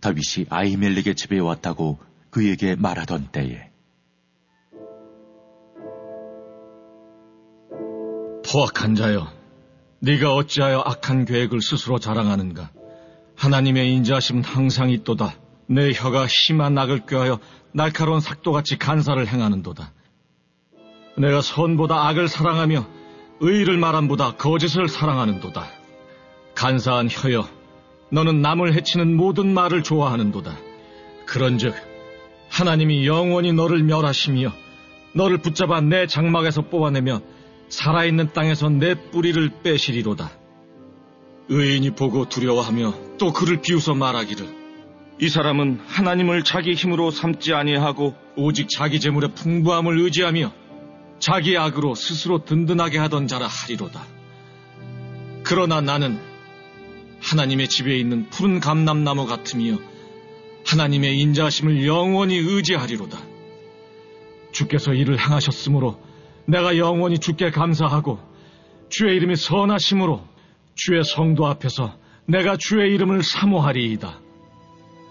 다윗이 아히멜렉의 집에 왔다고 그에게 말하던 때에 포악한 자여, 네가 어찌하여 악한 계획을 스스로 자랑하는가? 하나님의 인자하심은 항상 있도다. 내 혀가 심한 악을 꾀하여 날카로운 삭도같이 간사를 행하는도다. 내가 선보다 악을 사랑하며 의를 말함보다 거짓을 사랑하는도다. 간사한 혀여, 너는 남을 해치는 모든 말을 좋아하는도다. 그런즉 하나님이 영원히 너를 멸하시며 너를 붙잡아 내 장막에서 뽑아내며 살아있는 땅에서 내 뿌리를 빼시리로다. 의인이 보고 두려워하며 또 그를 비웃어 말하기를, 이 사람은 하나님을 자기 힘으로 삼지 아니하고 오직 자기 재물의 풍부함을 의지하며 자기 악으로 스스로 든든하게 하던 자라 하리로다. 그러나 나는 하나님의 집에 있는 푸른 감람나무 같으며 하나님의 인자하심을 영원히 의지하리로다. 주께서 이를 행하셨으므로 내가 영원히 주께 감사하고 주의 이름이 선하심으로 주의 성도 앞에서 내가 주의 이름을 사모하리이다.